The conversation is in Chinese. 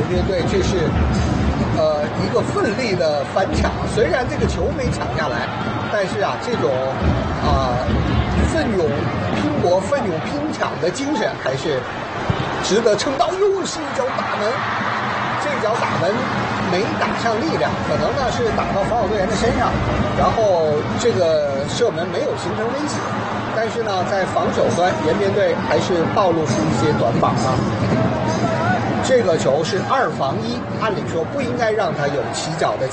边队这是一个奋力的反抢，虽然这个球没抢下来，但是啊这种奋勇拼搏、奋勇拼抢的精神还是值得称道。又是一脚打门，这脚打门没打上力量，可能呢是打到防守队员的身上，然后这个射门没有形成威胁，但是呢在防守端延边队还是暴露出一些短板啊。这个球是2防1，按理说不应该让他有起脚的